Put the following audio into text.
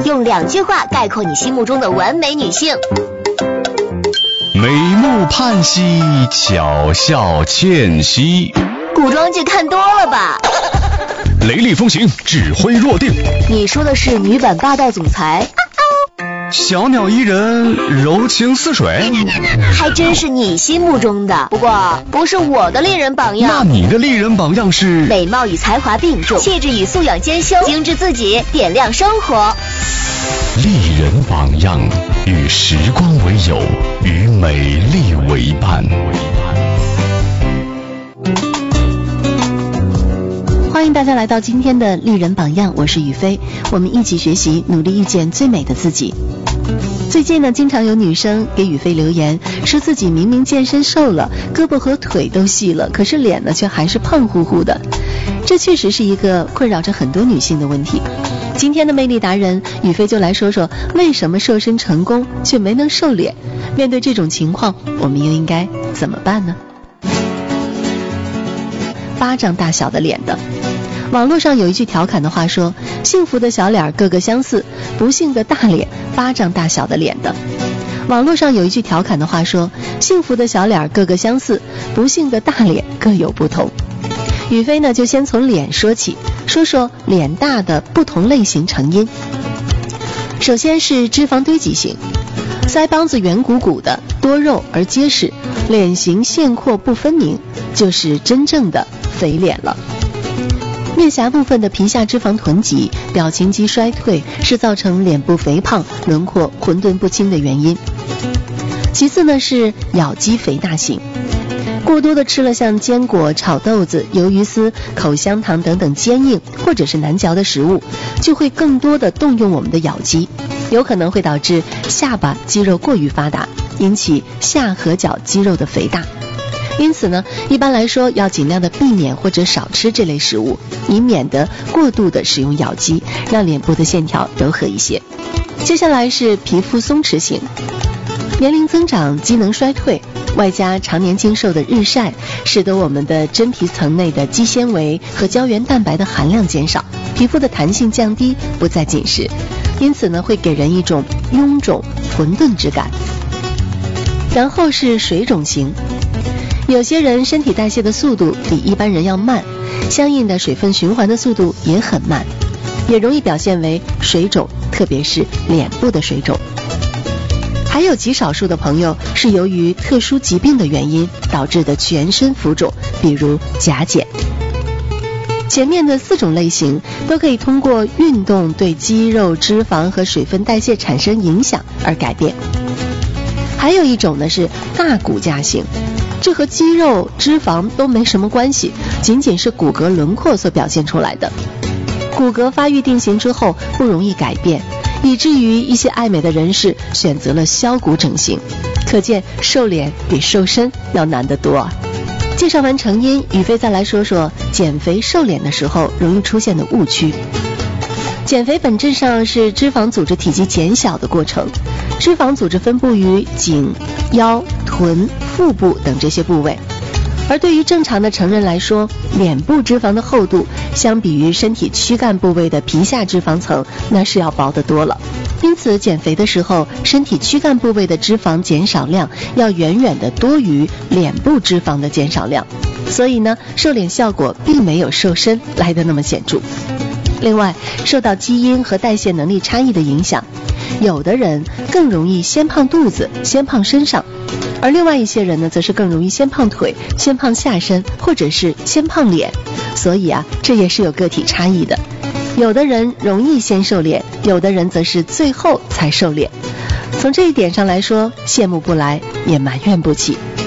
用2句话概括你心目中的完美女性。 美目盼兮，巧笑倩兮。 古装剧看多了吧？ 雷厉风行，指挥若定。 你说的是女版霸道总裁？ 小鸟依人，柔情似水。 还真是你心目中的，不过不是我的丽人榜样。 那你的丽人榜样是？ 美貌与才华并重，气质与素养兼修，精致自己，点亮生活。 丽人榜样，与时光为友，与美丽为伴。 欢迎大家来到今天的丽人榜样，我是雨飞，我们一起学习，努力遇见最美的自己。最近呢，经常有女生给雨飞留言，说自己明明健身瘦了，胳膊和腿都细了，可是脸呢却还是胖乎乎的。这确实是一个困扰着很多女性的问题。今天的魅力达人，雨飞就来说说为什么瘦身成功却没能瘦脸。面对这种情况，我们又应该怎么办呢？巴掌大小的脸的。网络上有一句调侃的话说，幸福的小脸个个相似，不幸的大脸巴掌大小的脸的。网络上有一句调侃的话说，幸福的小脸个个相似，不幸的大脸各有不同。雨飞呢就先从脸说起，说说脸大的不同类型成因。首先是脂肪堆积型，腮帮子圆鼓鼓的，多肉而结实，脸型线廓不分明，就是真正的肥脸了。面颊部分的皮下脂肪囤积，表情肌衰退，是造成脸部肥胖、轮廓混沌不清的原因。其次呢是咬肌肥大型，过多的吃了像坚果、炒豆子、鱿鱼丝、口香糖等等坚硬或者是难嚼的食物，就会更多的动用我们的咬肌，有可能会导致下巴肌肉过于发达，引起下颌角肌肉的肥大。因此呢，一般来说要尽量的避免或者少吃这类食物，以免得过度的使用咬肌，让脸部的线条柔和一些。接下来是皮肤松弛型，年龄增长、机能衰退，外加常年经受的日晒，使得我们的真皮层内的肌纤维和胶原蛋白的含量减少，皮肤的弹性降低，不再紧实，因此呢，会给人一种臃肿、混沌之感。然后是水肿型，有些人身体代谢的速度比一般人要慢，相应的水分循环的速度也很慢，也容易表现为水肿，特别是脸部的水肿。还有极少数的朋友是由于特殊疾病的原因导致的全身浮肿，比如甲减。前面的4种类型都可以通过运动对肌肉、脂肪和水分代谢产生影响而改变。还有一种呢是大骨架型，这和肌肉、脂肪都没什么关系，仅仅是骨骼轮廓所表现出来的。骨骼发育定型之后不容易改变，以至于一些爱美的人士选择了削骨整形，可见瘦脸比瘦身要难得多啊。介绍完成因，雨飞再来说说减肥瘦脸的时候容易出现的误区。减肥本质上是脂肪组织体积减小的过程，脂肪组织分布于颈、腰、臀、腹部等这些部位，而对于正常的成人来说，脸部脂肪的厚度相比于身体躯干部位的皮下脂肪层，那是要薄得多了。因此减肥的时候，身体躯干部位的脂肪减少量要远远的多于脸部脂肪的减少量，所以呢，瘦脸效果并没有瘦身来得那么显著。另外，受到基因和代谢能力差异的影响，有的人更容易先胖肚子，先胖身上，而另外一些人呢，则是更容易先胖腿，先胖下身，或者是先胖脸。所以啊，这也是有个体差异的。有的人容易先瘦脸，有的人则是最后才瘦脸。从这一点上来说，羡慕不来，也埋怨不起。